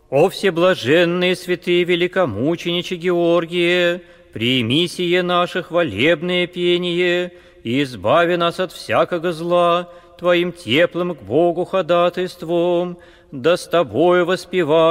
О всеблаженные святые великомучениче Георгие, прими сие наше хвалебное пение и избави нас от всякого зла Твоим теплым к Богу ходатайством, да с Тобою воспеваем